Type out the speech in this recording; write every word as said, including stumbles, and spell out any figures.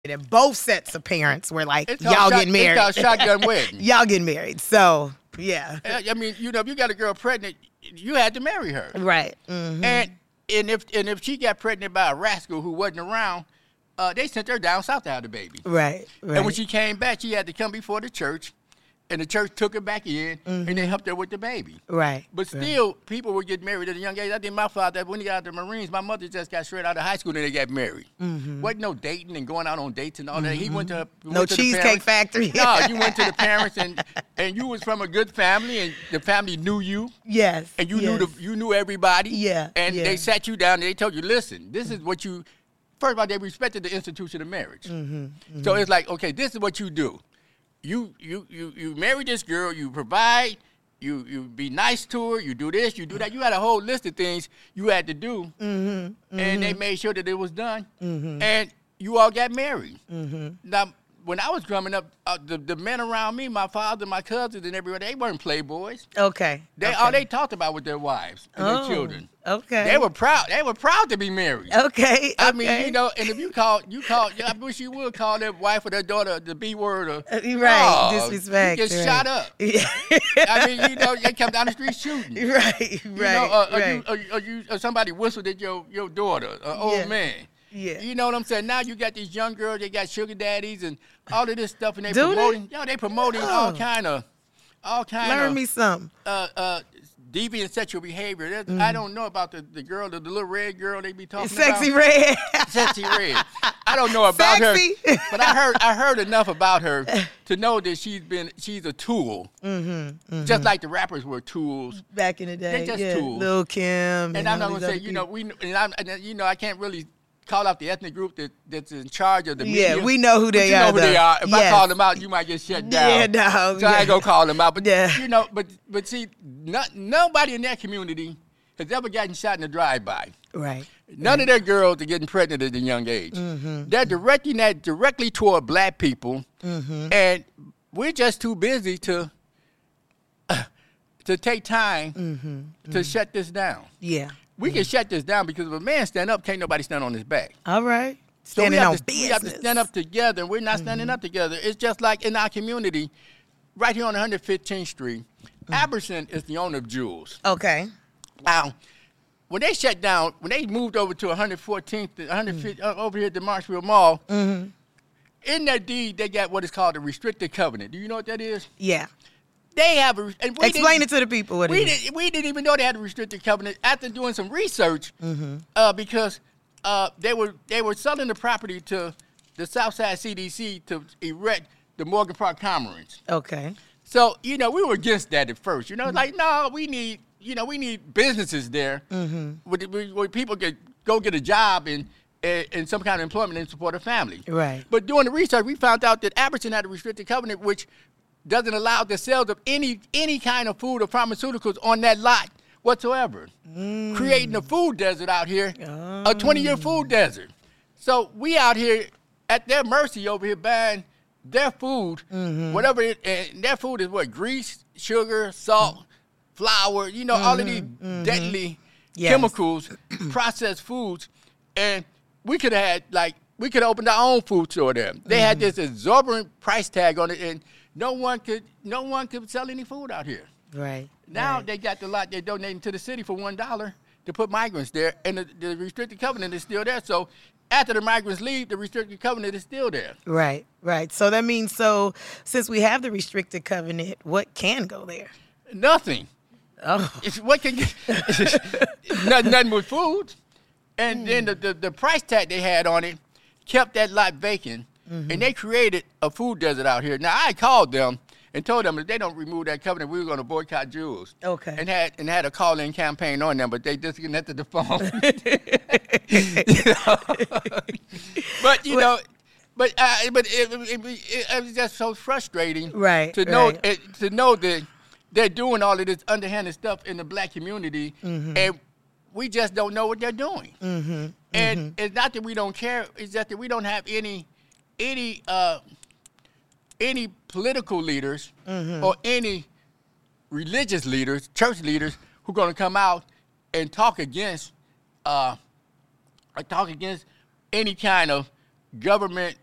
And both sets of parents were like, It's called y'all shot- getting married. It's called shotgun wedding. Y'all getting married. So, yeah. I mean, you know, if you got a girl pregnant, you had to marry her. Right. Mm-hmm. And and if and if she got pregnant by a rascal who wasn't around, uh, they sent her down south to have the baby. Right, right. And when she came back, she had to come before the church, and the church took her back in, mm-hmm. and they helped her with the baby. Right. But still, right. people were getting married at a young age. I think my father, when he got out of the Marines, my mother just got straight out of high school, and they got married. Mm-hmm. Wasn't no dating and going out on dates and all mm-hmm. that. He went to no went to Cheesecake Factory. No, you went to the parents, and and you was from a good family, and the family knew you. Yes. And you yes. knew the you knew everybody. Yeah. And yeah. they sat you down and they told you, listen, this is what you. First of all, they respected the institution of marriage. Mm-hmm, mm-hmm. So it's like, okay, this is what you do. You you you you marry this girl, you provide, you you be nice to her, you do this, you do that. You had a whole list of things you had to do, mm-hmm, mm-hmm. and they made sure that it was done. Mm-hmm. And you all got married. Mm-hmm. Now, when I was growing up, uh, the, the men around me, my father, my cousins, and everybody, they weren't playboys. Okay. They okay. all they talked about with their wives and oh, their children. Okay. They were proud. They were proud to be married. Okay. I okay. mean, you know, and if you call, you call. I wish you would call their wife or their daughter the B word or uh, right oh, disrespect. You get right. shot up. Yeah. I mean, you know, they come down the street shooting. Right. Right. You know, uh, right. Or, you, or, or, you, or somebody whistled at your your daughter, an old yeah. man. Yeah. You know what I'm saying? Now you got these young girls, they got sugar daddies and all of this stuff, and they Do promoting. They? Yo, they promoting oh. all kind of, all kind Learn of. me something. Uh, uh, deviant sexual behavior. Mm. I don't know about the, the girl, the, the little red girl they be talking Sexy about. Red. Sexy Red. I don't know about Sexy. her, but I heard I heard enough about her to know that she's been she's a tool. Mm-hmm, mm-hmm. Just like the rappers were tools back in the day. They just yeah. tools. Lil' Kim. And, and I'm not gonna gonna say you know we and I'm and, you know I can't really call out the ethnic group that, that's in charge of the media. Yeah, we know who they you are. know who though. they are. If yes. I call them out, you might get shut down. Yeah, no. So yeah. I ain't gonna call them out. But yeah. you know, but but see, not, nobody in that community has ever gotten shot in a drive-by. Right. None right. of their girls are getting pregnant at a young age. Mm-hmm. They're directing that directly toward black people, mm-hmm. and we're just too busy to uh, to take time mm-hmm. to mm-hmm. shut this down. Yeah. We yeah. can shut this down because if a man stand up, can't nobody stand on his back. All right. Standing so we on have, to, we have to stand up together, and we're not standing mm-hmm. up together. It's just like in our community, right here on one hundred fifteenth Street, mm-hmm. Aberson is the owner of Jules. Okay. Now, when they shut down, when they moved over to one hundred fourteenth, one hundred fiftieth, mm-hmm. uh, over here at the Marshville Mall, mm-hmm. in that deed, they got what is called a restricted covenant. Do you know what that is? Yeah. They have a. And we Explain it to the people what we it is. Did, we didn't even know they had a restricted covenant after doing some research, mm-hmm. uh, because uh, they were they were selling the property to the Southside C D C to erect the Morgan Park Cormorants. Okay. So you know we were against that at first. You know, mm-hmm. like no, we need you know we need businesses there mm-hmm. where, where people could go get a job and. And some kind of employment and support a family. Right. But doing the research, we found out that Aberson had a restricted covenant which doesn't allow the sales of any any kind of food or pharmaceuticals on that lot whatsoever. Mm. Creating a food desert out here, oh. a twenty-year food desert. So we out here at their mercy over here buying their food, mm-hmm. whatever it, and their food is what, grease, sugar, salt, mm. flour, you know, mm-hmm. all of these mm-hmm. deadly yes. chemicals, processed foods, and we could have had, like, we could have opened our own food store there. They mm-hmm. had this exorbitant price tag on it, and no one could no one could sell any food out here. Right. Now right. they got the lot they're donating to the city for one dollar to put migrants there, and the, the restricted covenant is still there. So after the migrants leave, the restricted covenant is still there. Right, right. So that means, so since we have the restricted covenant, what can go there? Nothing. Oh. It's, what can nothing, nothing with food. And mm. then the, the, the price tag they had on it kept that lot vacant, mm-hmm. and they created a food desert out here. Now, I called them and told them if they don't remove that covenant, we were going to boycott Jules. Okay. And had and had a call-in campaign on them, but they disconnected the phone. you know? But, you know, but uh, but it, it, it, it was just so frustrating right, to know right. it, to know that they're doing all of this underhanded stuff in the black community, mm-hmm. and we just don't know what they're doing. Mm-hmm. And mm-hmm. it's not that we don't care, it's just that we don't have any any uh, any political leaders mm-hmm. or any religious leaders, church leaders, who are going to come out and talk against uh, or talk against any kind of government